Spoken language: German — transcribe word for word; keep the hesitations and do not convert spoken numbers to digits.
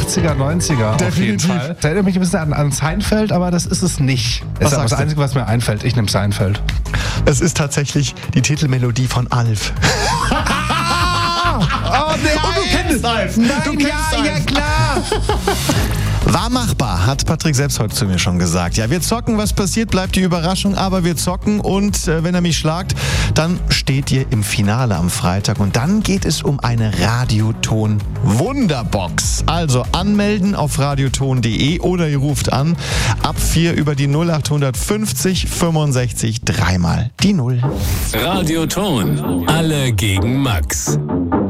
achtziger, neunziger Definitiv. auf jeden Fall. Das erinnert mich ein bisschen an, an Seinfeld, aber das ist es nicht. Das Was ist aber das sagst du? Einzige, was mir einfällt. Ich nehme Seinfeld. Es ist tatsächlich die Titelmelodie von Alf. Oh, nee, Und du kennst Alf. Nein, du kennst ja, Alf. ja, klar. War machbar, hat Patrick selbst heute zu mir schon gesagt. Ja, wir zocken, was passiert, bleibt die Überraschung, aber wir zocken und äh, wenn er mich schlagt, dann steht ihr im Finale am Freitag und dann geht es um eine Radioton-Wunderbox. Also anmelden auf radioton punkt de oder ihr ruft an ab vier über die null acht fünfzig fünfundsechzig dreimal die Null. Radioton. Alle gegen Max.